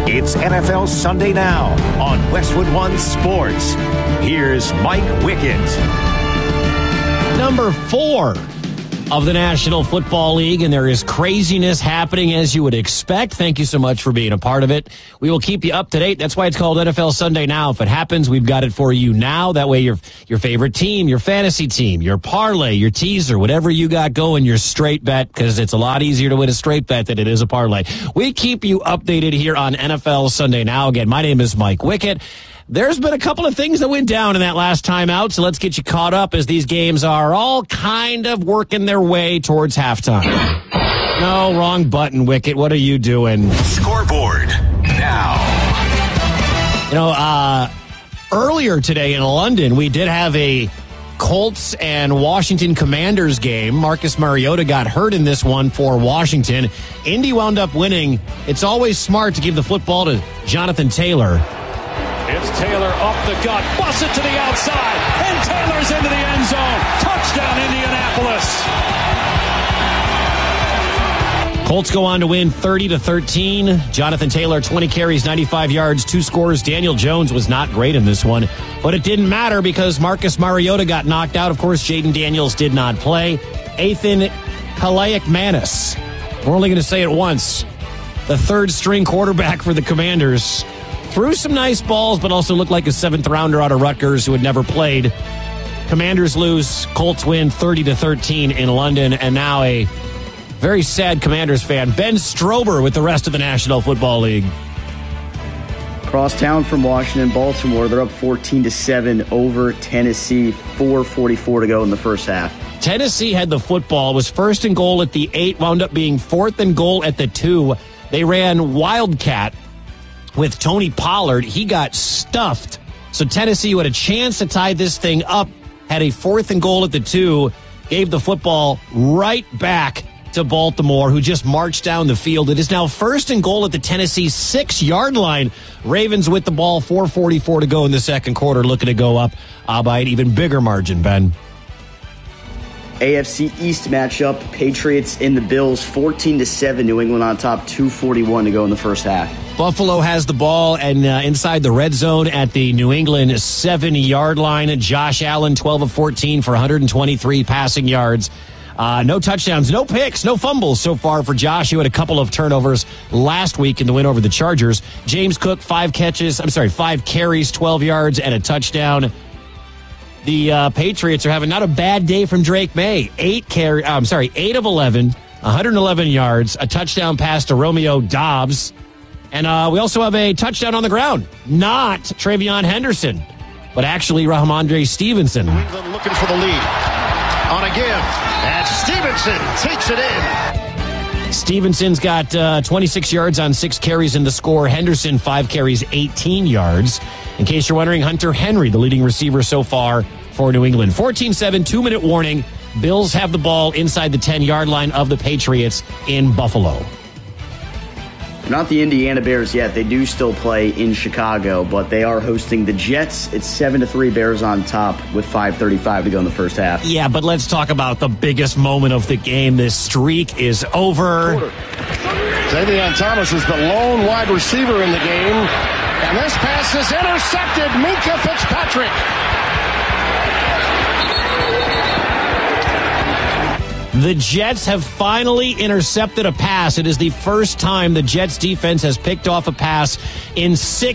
It's NFL Sunday Now on Westwood One Sports. Here's Mike Wickett. Number 4 of the National Football League, and there is craziness happening as you would expect. Thank you so much for being a part of it. We will keep you up to date. That's why it's called NFL Sunday Now. If it happens, we've got it for you now. That way your favorite team, your fantasy team, your parlay, your teaser, whatever you got going, your straight bet, because it's a lot easier to win a straight bet than it is a parlay. We keep you updated here on NFL Sunday Now. Again, my name is Mike Wickett. There's been a couple of things that went down in that last time out, so let's get you caught up as these games are all kind of working their way towards halftime. No, wrong button, Wickett. What are you doing? Scoreboard now. Earlier today in London, we did have a Colts and Washington Commanders game. Marcus Mariota got hurt in this one for Washington. Indy wound up winning. It's always smart to give the football to Jonathan Taylor. It's Taylor up the gut, busts it to the outside, and Taylor's into the end zone. Touchdown, Indianapolis. Colts go on to win 30-13. Jonathan Taylor, 20 carries, 95 yards, 2 scores. Daniel Jones was not great in this one, but it didn't matter because Marcus Mariota got knocked out. Of course, Jaden Daniels did not play. Ethan Kaliakmanis, we're only going to say it once, the third-string quarterback for the Commanders, threw some nice balls, but also looked like a 7th-rounder out of Rutgers who had never played. Commanders lose. Colts win 30-13 in London, and now a very sad Commanders fan, Ben Strober, with the rest of the National Football League. Cross town from Washington, Baltimore. They're up 14-7 over Tennessee. 4:44 to go in the first half. Tennessee had the football, was first and goal at the 8, wound up being 4th and goal at the 2. They ran Wildcat with Tony Pollard. He got stuffed. So Tennessee, who had a chance to tie this thing up, had a 4th and goal at the 2, gave the football right back to Baltimore, who just marched down the field. It is now 1st and goal at the Tennessee 6-yard line. Ravens with the ball, 4:44 to go in the second quarter, looking to go up by an even bigger margin, Ben. AFC East matchup, Patriots in the Bills, 14-7, New England on top, 2:41 to go in the first half. Buffalo has the ball and inside the red zone at the New England 7-yard line. Josh Allen, 12 of 14 for 123 passing yards. No touchdowns, no picks, no fumbles so far for Josh, who had a couple of turnovers last week in the win over the Chargers. James Cook, 5 carries, 12 yards, and a touchdown. The Patriots are having not a bad day from Drake May. 8 of 11, 111 yards, a touchdown pass to Romeo Doubs. And we also have a touchdown on the ground. Not Travion Henderson, but actually Rahamondre Stevenson. New England looking for the lead. On a give. And Stevenson takes it in. Stevenson's got 26 yards on 6 carries in the score. Henderson, 5 carries, 18 yards. In case you're wondering, Hunter Henry, the leading receiver so far for New England. 14-7, 2-minute warning. Bills have the ball inside the 10-yard line of the Patriots in Buffalo. They're not the Indiana Bears yet. They do still play in Chicago, but they are hosting the Jets. It's 7-3, Bears on top with 5:35 to go in the first half. Yeah, but let's talk about the biggest moment of the game. This streak is over. Davion Thomas is the lone wide receiver in the game. And this pass is intercepted. Minkah Fitzpatrick. The Jets have finally intercepted a pass. It is the first time the Jets defense has picked off a pass in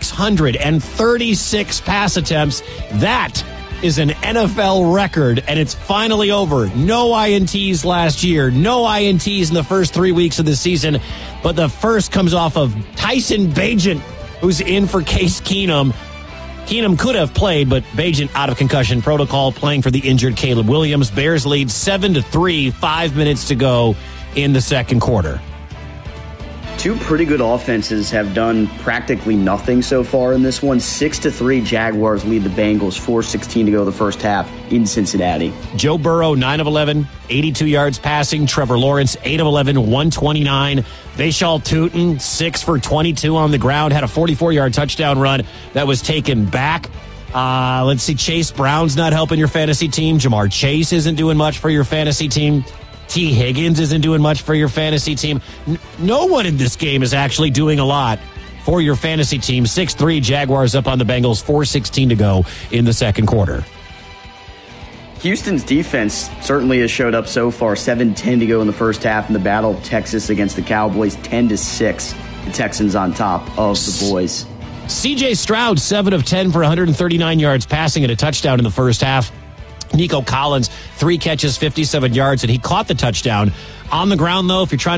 636 pass attempts. That is an NFL record, and it's finally over. No INTs last year. No INTs in the first 3 weeks of the season. But the first comes off of Tyson Bagent, who's in for Case Keenum. Keenum could have played, but Bagent out of concussion protocol, playing for the injured Caleb Williams. Bears lead 7-3, 5 minutes to go in the second quarter. Two pretty good offenses have done practically nothing so far in this one. 6-3, Jaguars lead the Bengals, 4:16 to go the first half in Cincinnati. Joe Burrow, 9 of 11, 82 yards passing. Trevor Lawrence, 8 of 11, 129. Vashal Tutin, 6 for 22 on the ground, had a 44-yard touchdown run that was taken back. Let's see, Chase Brown's not helping your fantasy team. Jamar Chase isn't doing much for your fantasy team. T. Higgins isn't doing much for your fantasy team. No one in this game is actually doing a lot for your fantasy team. 6-3 Jaguars up on the Bengals, 4:16 to go in the second quarter. Houston's defense certainly has showed up so far. 7:10 to go in the first half in the Battle of Texas against the Cowboys. 10-6. The Texans on top of the boys. C.J. Stroud, 7 of 10 for 139 yards passing and a touchdown in the first half. Nico Collins, 3 catches, 57 yards, and he caught the touchdown. On the ground, though, if you're trying